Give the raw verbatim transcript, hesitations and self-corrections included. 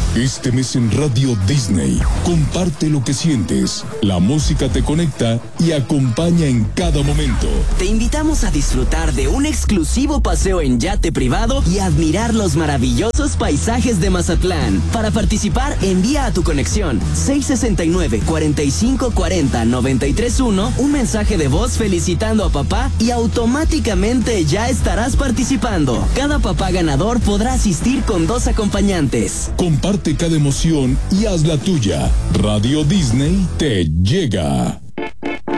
Este mes en Radio Disney, comparte lo que sientes, la música te conecta y acompaña en cada momento. Te invitamos a disfrutar de un exclusivo paseo en yate privado y admirar los maravillosos paisajes de Mazatlán. Para participar, envía a tu conexión seis sesenta y nueve, cuarenta y cinco cuarenta, noventa y tres uno un mensaje de voz felicitando a papá y automáticamente ya estarás participando. Cada papá ganador podrá asistir con dos acompañantes. Comparte cada emoción y haz la tuya. Radio Disney te llega.